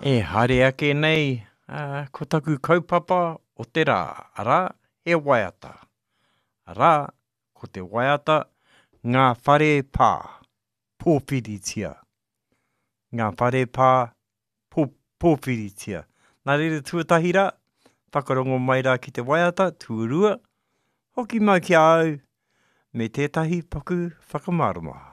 E haere ake nei, ko taku kaupapa o te rā, arā, he waiata. Arā, ko te waiata, ngā whare pā, pōwhiritia. Ngā whare pā, pōwhiritia. Nā rere tuatahira, whakarongo mai rā ki te waiata, tuarua, hoki mai ki au, me tētahi paku whakamārama.